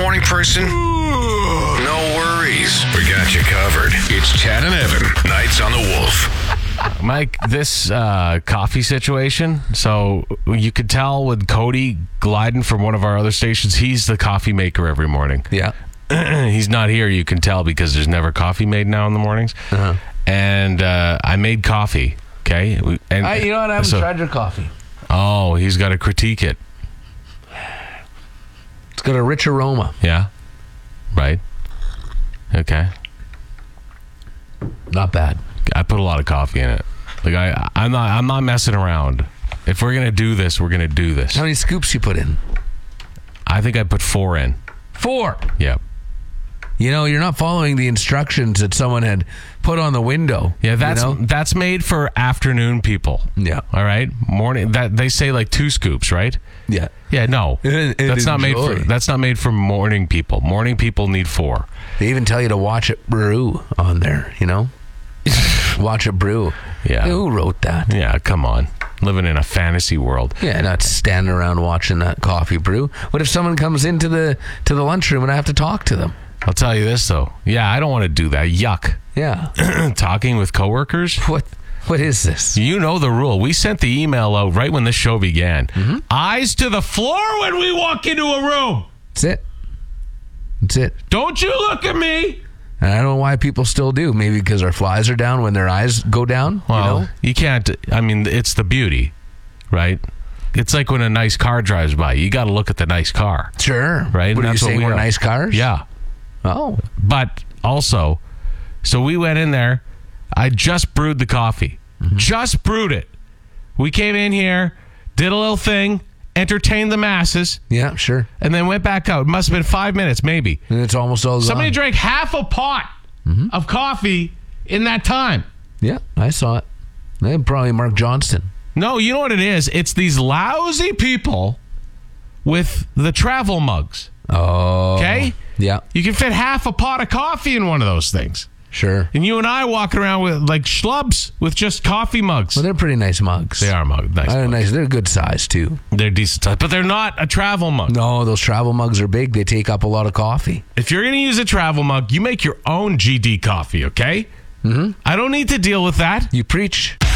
morning person? No worries. We got you covered. It's Chad and Evan. Nights on the Wolf. Mike, this coffee situation, so you could tell with Cody gliding from one of our other stations, he's the coffee maker every morning. Yeah. He's not here, you can tell, because there's never coffee made now in the mornings. Uh-huh. And I made coffee, okay? And you know what? I haven't tried your coffee. Oh, he's got to critique it. It's got a rich aroma. Yeah? Right. Okay. Not bad. I put a lot of coffee in it. Like I'm not messing around. If we're gonna do this, we're gonna do this. How many scoops you put in? I think I put 4 in. 4. Yep. You know, you're not following the instructions that someone had put on the window. Yeah, that's made for afternoon people. Yeah. All right. Morning. That they say like 2 scoops, right? Yeah. Yeah. No. That's not made for morning people. Morning people need 4. They even tell you to watch it brew on there. You know. Watch it brew. Yeah. Who wrote that? Yeah. Come on. Living in a fantasy world. Yeah, not standing around watching that coffee brew. What if someone comes into the lunchroom and I have to talk to them? I'll tell you this though. Yeah, I don't want to do that. Yuck. Yeah. Talking with coworkers. What is this? You know the rule. We sent the email out right when this show began. Mm-hmm. Eyes to the floor when we walk into a room. That's it. Don't you look at me. And I don't know why people still do. Maybe because our flies are down when their eyes go down. Well, you can't. I mean, it's the beauty, right? It's like when a nice car drives by. You got to look at the nice car. Sure. Right? What are you saying? We're nice cars? Yeah. Oh. But also, so we went in there. I just brewed the coffee. Mm-hmm. Just brewed it. We came in here, did a little thing, entertained the masses. Yeah, sure. And then went back out. It must have been 5 minutes, maybe. And it's almost all Somebody gone. drank half a pot of coffee in that time. Yeah, I saw it. Probably Mark Johnston. No, you know what it is? It's these lousy people with the travel mugs. Oh. Okay? Yeah. You can fit half a pot of coffee in one of those things. Sure. And you and I walking around with like schlubs with just coffee mugs. Well, they're pretty nice mugs. They are mugs. Nice. They're good size, too. They're decent size. But they're not a travel mug. No, those travel mugs are big. They take up a lot of coffee. If you're going to use a travel mug, you make your own GD coffee, okay? Mm-hmm. I don't need to deal with that. You preach.